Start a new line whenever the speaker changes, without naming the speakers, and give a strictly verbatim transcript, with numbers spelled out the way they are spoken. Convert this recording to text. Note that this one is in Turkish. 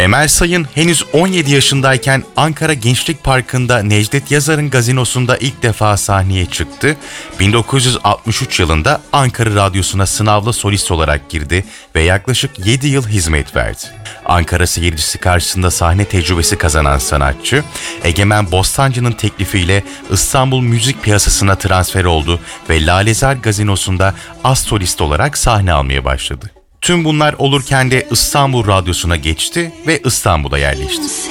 Emel Sayın henüz on yedi yaşındayken Ankara Gençlik Parkı'nda Necdet Yazar'ın gazinosunda ilk defa sahneye çıktı. bin dokuz yüz altmış üç yılında Ankara Radyosu'na sınavlı solist olarak girdi ve yaklaşık yedi yıl hizmet verdi. Ankara seyircisi karşısında sahne tecrübesi kazanan sanatçı, Egemen Bostancı'nın teklifiyle İstanbul müzik piyasasına transfer oldu ve Lalezar Gazinosu'nda az solist olarak sahne almaya başladı. Tüm bunlar olurken de İstanbul Radyosu'na geçti ve İstanbul'a yerleşti.